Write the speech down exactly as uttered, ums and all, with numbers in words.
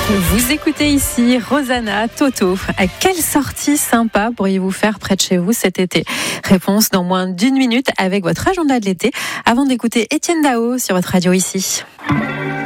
Vous écoutez ici Rosanna, Toto. À quelle sortie sympa pourriez-vous faire près de chez vous cet été? Réponse dans moins d'une minute avec votre agenda de l'été. Avant d'écouter Étienne Dao sur votre radio ici.